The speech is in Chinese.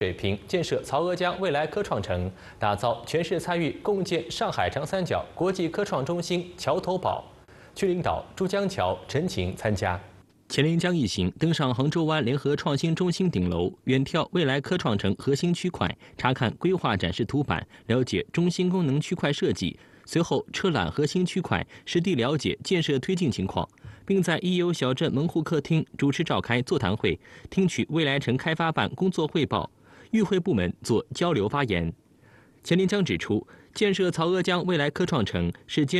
水平建设曹娥江未来科创城，打造全市参与共建上海长三角国际科创中心桥头堡。区领导朱江桥、陈晴参加。 钱连江一行登上杭州湾联合创新中心顶楼，远眺未来科创城核心区块，查看规划展示图板，了解中心功能区块设计。随后车览核心区块，实地了解建设推进情况，并在一游小镇门户客厅主持召开座谈会，听取未来城开发办工作汇报。与会部门做交流发言。钱连江指出，建设曹娥江未来科创城是